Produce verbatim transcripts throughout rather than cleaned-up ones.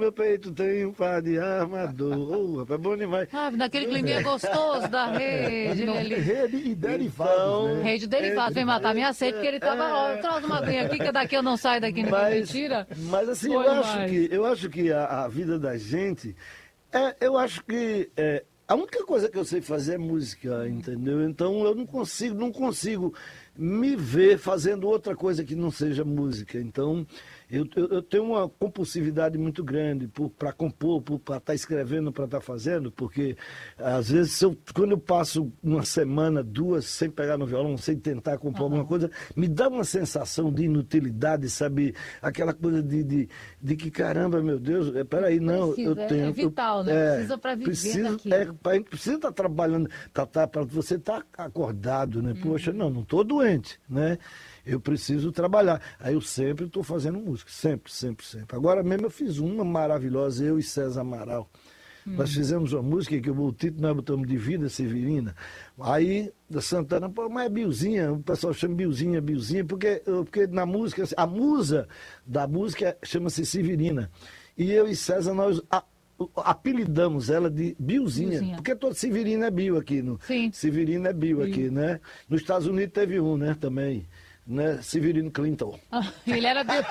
meu peito tem um par de armador. Oh, rapaz, é bom demais. Ah, naquele climinha gostoso da rede. Não, Ele... rede e derivados, Então, né? Rede derivado, vem matar minha sede, porque ele tava, ó, traz uma aguinha aqui, que daqui eu não saio daqui, ninguém me Mas, tira. mas assim, Foi eu acho, demais. que, eu acho que a, a vida da gente, é, eu acho que é, a única coisa que eu sei fazer é música, entendeu? Então eu não consigo, não consigo me ver fazendo outra coisa que não seja música. Então eu, eu, eu tenho uma compulsividade muito grande para compor, para estar escrevendo, para estar fazendo, porque às vezes se eu, quando eu passo uma semana, duas, sem pegar no violão, sem tentar compor Uhum. alguma coisa, me dá uma sensação de inutilidade, sabe? Aquela coisa de, de, de que, caramba, meu Deus, é, peraí, não, Precisa, eu é- tenho... é vital, né? Precisa pra viver preciso, daquilo. é, pra- a gente precisa estar trabalhando, tá, tá, para você estar acordado, né? Poxa, não, não estou doente, né? Eu preciso trabalhar. Aí eu sempre estou fazendo música, sempre, sempre, sempre. Agora mesmo eu fiz uma maravilhosa, eu e César Amaral. Nós fizemos uma música que o título nós botamos de Vida Severina. Aí, da Santana, pô, mas é Bilzinha, o pessoal chama Bilzinha, Bilzinha, porque, porque na música, a musa da música chama-se Severina. E eu e César, nós a- apelidamos ela de Bilzinha, Bilzinha. porque todo Severino é Bill aqui. No, Sim. Severino é Bill aqui, né? Nos Estados Unidos teve um, né, também. Né? Severino Clinton. Ah, ele era de...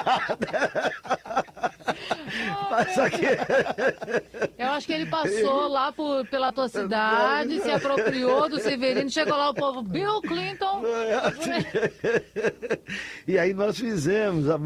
Mas aqui... Eu acho que ele passou lá por, pela tua cidade, se apropriou do Severino, chegou lá o povo, Bill Clinton. E aí nós fizemos a